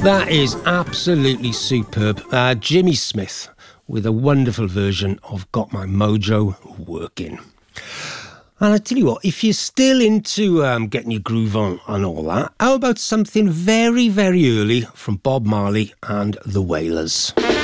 That is absolutely superb. Jimmy Smith with a wonderful version of Got My Mojo Working. And I tell you what, if you're still into getting your groove on and all that, how about something very, very early from Bob Marley and the Wailers?